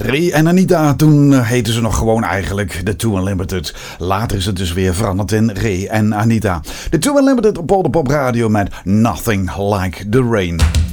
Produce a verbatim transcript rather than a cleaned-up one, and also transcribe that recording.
Ray en Anita, toen heten ze nog gewoon eigenlijk de Two Unlimited. Later is het dus weer veranderd in Ray en Anita. De Two Unlimited op Polderpop Radio met Nothing Like the Rain.